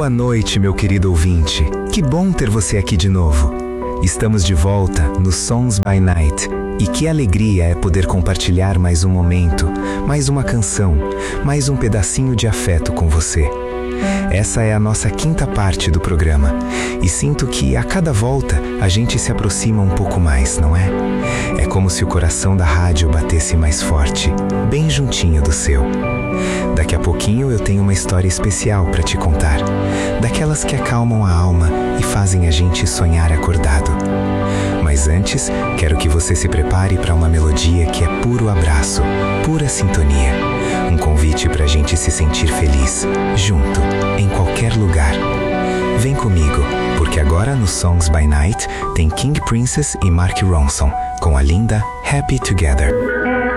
Boa noite, meu querido ouvinte. Que bom ter você aqui de novo. Estamos de volta no Songs by Night. E que alegria é poder compartilhar mais um momento, mais uma canção, mais um pedacinho de afeto com você. Essa é a nossa quinta parte do programa e sinto que a cada volta a gente se aproxima um pouco mais, não é? É como se o coração da rádio batesse mais forte, bem juntinho do seu. Daqui a pouquinho eu tenho uma história especial para te contar, daquelas que acalmam a alma e fazem a gente sonhar acordado. Mas antes, quero que você se prepare para uma melodia que é puro abraço, pura sintonia. Um convite para a gente se sentir feliz, junto, em qualquer lugar. Vem comigo, porque agora no Songs by Night tem King Princess e Mark Ronson, com a linda Happy Together.